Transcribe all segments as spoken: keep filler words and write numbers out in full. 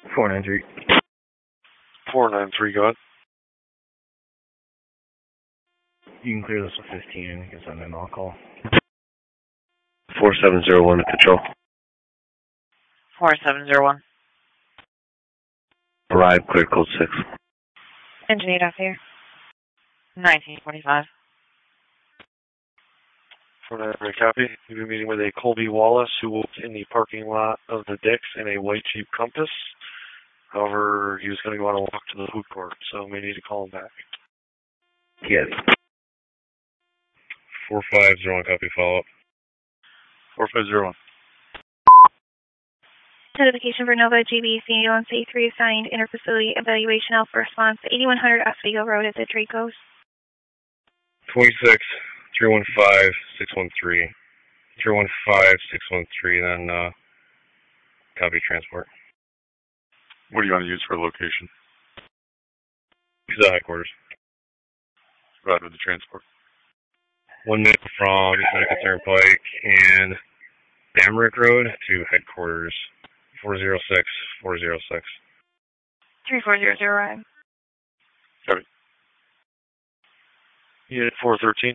four nine three. four nine three, go ahead. You can clear this with fifteen and get send an all call. four seven zero one to control. four seven zero one. Arrive, clear code six. Engine eight off here. nineteen forty-five. four nine three, copy. You'll be meeting with a Colby Wallace who was in the parking lot of the Dix in a white Jeep Compass. However, he was going to go on a walk to the food court, so may need to call him back. Yes. four five zero one, copy, follow up. four five zero one. Notification for Nova G B C ambulance A three assigned interfacility evaluation alpha response eighty-one hundred Oswego Road at the Dracos. twenty-six three one five six one three. three one five six one three, then uh, copy transport. What do you want to use for location? Pizza headquarters. Right with the transport. One minute from Seneca Turnpike and Damrick Road to headquarters. four zero six four zero six. three four zero zero arrive. Copy. Unit four thirteen.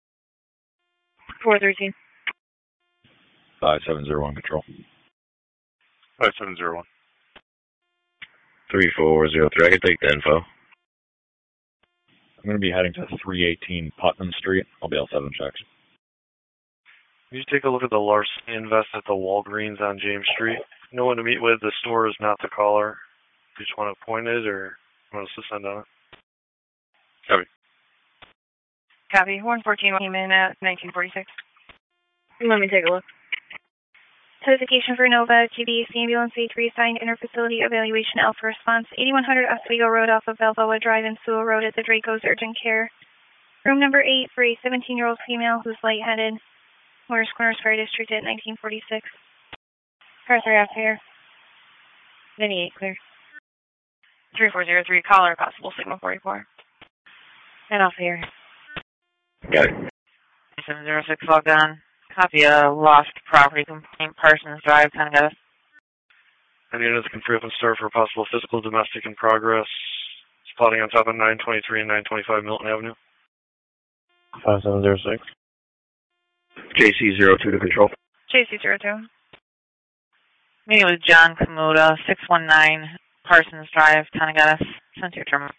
four thirteen. five seven zero one, control. five seven zero one. three four zero three, I can take the info. I'm going to be heading to three eighteen Putnam Street. I'll be L seven checks. Can you take a look at the Larson Invest at the Walgreens on James Street? No one to meet with. The store is not the caller. You just want to point it or want us to send on it? Copy. Copy. one fourteen came in at nineteen forty-six. Let me take a look. Notification for Nova G B C ambulance A three assigned interfacility evaluation alpha response eighty-one hundred Oswego Road off of Balboa Drive and Sewell Road at the Dracos urgent care. Room number eight for a seventeen-year-old female who's lightheaded. Morris Corners Fire District at nineteen forty-six. Car three off here. ninety-eight clear. three four zero three, caller, possible signal forty-four. And off here. Got it. seven zero six logged on. Copy a lost property complaint, Parsons Drive, kind of got us. And units can free up and start for possible physical domestic in progress. Spotting on top of nine twenty-three and nine twenty-five Milton Avenue. five seven zero six. J C zero two to control. J C zero two. Meeting with John Kamuda, six one nine Parsons Drive, kind of got us. Sent to your terminal.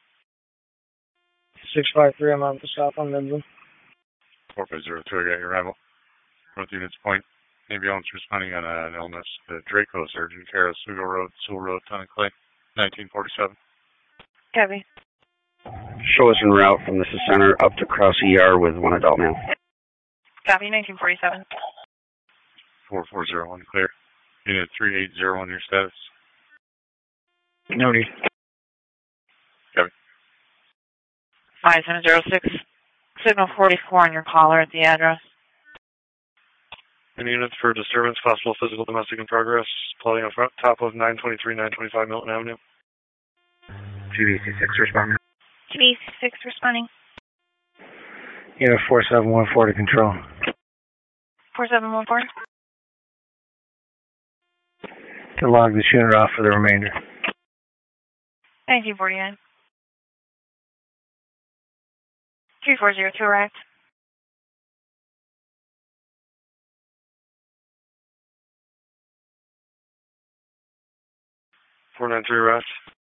six five three, I'm on the stop on Midland. four five zero two, I got your arrival. North Units Point. Ambulance responding on an illness. The Dracos urgent care, Oswego Road, Sewell Road, Town and Clay, nineteen forty-seven. Copy. Show us en route from the center up to Krause E R with one adult male. Copy, nineteen forty-seven. four four zero one, clear. Unit three eight zero one, your status. No need. Copy. five seven zero six, signal forty-four on your caller at the address. Any units for disturbance, possible physical domestic in progress, plotting on front, top of nine twenty-three, nine twenty-five Milton Avenue. G B C six responding. G B C six responding. Unit four seven one four to control. four seven one four. To log this unit off for the remainder. nineteen forty-nine. three four zero two arrived. four nine three, rest.